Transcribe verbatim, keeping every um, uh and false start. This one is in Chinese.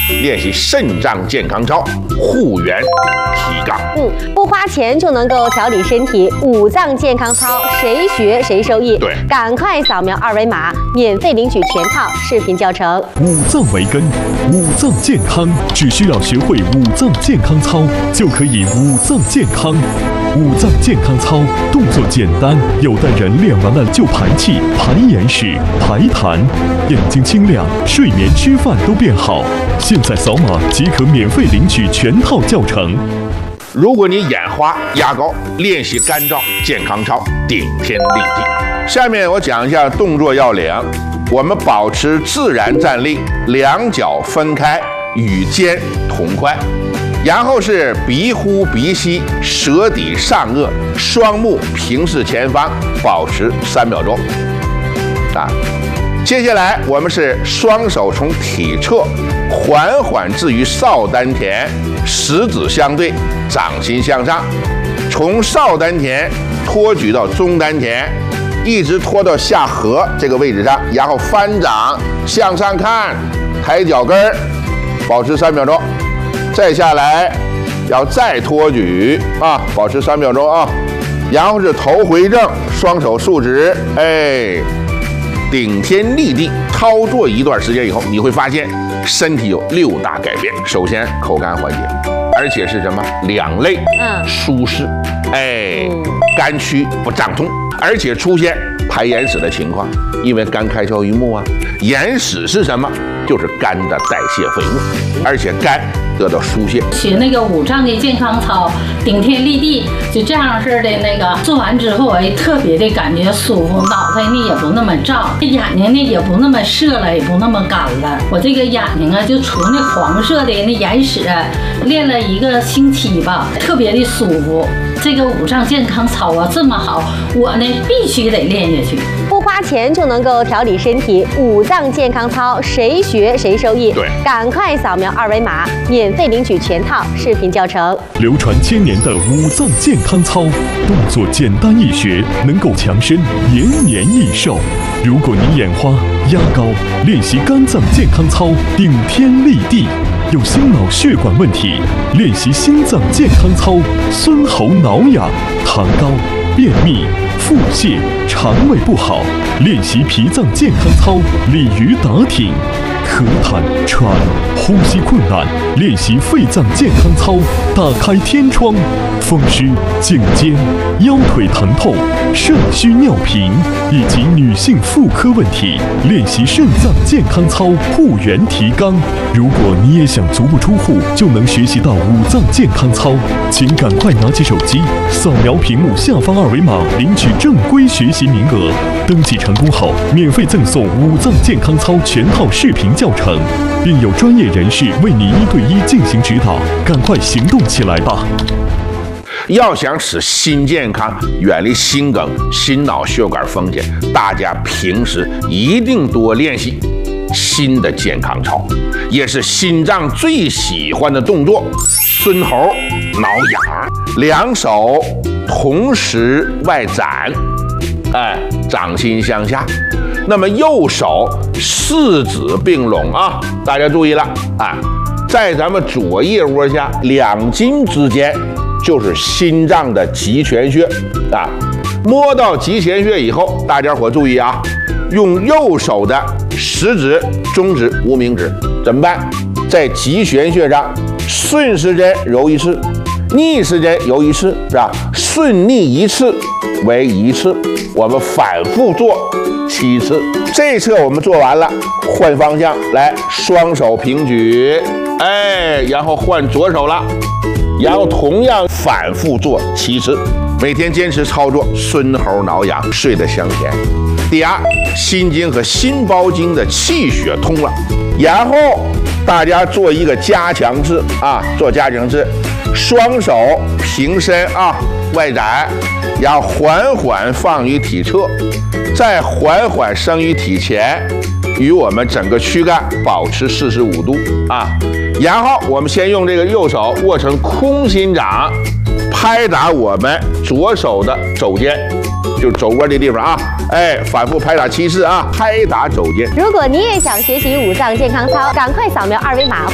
练习肾脏健康操，护元提肛。 嗯，不花钱就能够调理身体，五脏健康操，谁学谁受益。 对， 赶快扫描二维码，免费领取全套视频教程。 五脏为根，五脏健康，只需要学会五脏健康操，就可以五脏健康。五脏健康操动作简单，有的人练完了就排气、排眼屎、排痰，眼睛清亮，睡眠、吃饭都变好。现在扫码即可免费领取全套教程。 如果你眼花、压高，练习干燥健康操，顶天立地。下面我讲一下动作要领。我们保持自然站立，两脚分开，与肩同宽。然后是鼻呼鼻吸，舌抵上颚，双目平视前方，保持三秒钟。啊，接下来我们是双手从体侧缓缓置于少丹田，食指相对，掌心向上，从少丹田托举到中丹田，一直拖到下颌这个位置上，然后翻掌向上看，抬脚跟儿，保持三秒钟。再下来，要再托举啊，保持三秒钟啊，然后是头回正，双手竖直，哎，顶天立地。操作一段时间以后，你会发现身体有六大改变。首先，口干缓解，而且是什么？两肋嗯舒适，哎，肝区不胀痛，而且出现排眼屎的情况，因为肝开窍于目啊，眼屎是什么？就是肝的代谢废物，而且肝得到疏泄。 学那个五脏的健康操，顶天立地，就这样式的那个做完之后，哎，特别的感觉舒服，脑袋呢也不那么胀，眼睛呢也不那么涩了，也不那么干了。我这个眼睛啊，就除那黄色的那眼屎，练了一个星期吧，特别的舒服。这个五脏健康操啊这么好，我呢必须得练下去。 不花钱就能够调理身体，五脏健康操，谁学谁受益。 对， 赶快扫描二维码，免费领取全套视频教程。 流传千年的五脏健康操，动作简单易学，能够强身，延年益寿。如果你眼花、压高，练习肝脏健康操，顶天立地。有心脑血管问题，练习心脏健康操，孙喉挠痒、痰高、便秘、腹泻、肠胃不好，练习脾脏健康操，鲤鱼打挺。咳痰、喘、呼吸困难，练习肺脏健康操，打开天窗。风湿、颈肩、腰腿疼痛、肾虚尿频以及女性妇科问题，练习肾脏健康操，护元提肛。如果你也想足不出户就能学习到五脏健康操，请赶快拿起手机，扫描屏幕下方二维码，领取正规学习名额。登记成功后，免费赠送五脏健康操全套视频教程，并有专业人士为你一对一进行指导。赶快行动起来吧！ 要想使心健康，远离心梗、心脑血管风险，大家平时一定多练习心的健康操，也是心脏最喜欢的动作。孙喉挠痒，两手同时外展，哎，掌心向下。那么右手四指并拢啊，大家注意了啊，在咱们左腋窝下两筋之间就是心脏的极泉穴啊。摸到极泉穴以后，大家伙注意啊，用右手的食指、中指、无名指怎么办？在极泉穴上顺时针揉一次，逆时针揉一次，是吧？顺逆一次为一次，我们反复做七次。这一侧我们做完了，换方向来，双手平举，哎，然后换左手了，然后同样反复做七次。每天坚持操作，孙喉挠痒，睡得香甜。第二，心经和心包经的气血通了，然后大家做一个加强式啊，做加强式，双手平伸啊，外展，然后缓缓放于体侧，再缓缓升于体前，与我们整个躯干保持四十五度啊。然后我们先用这个右手握成空心掌，拍打我们左手的肘尖，就肘窝这地方啊，哎，反复拍打七次啊，拍打肘尖。 如果你也想学习五脏健康操，赶快扫描二维码。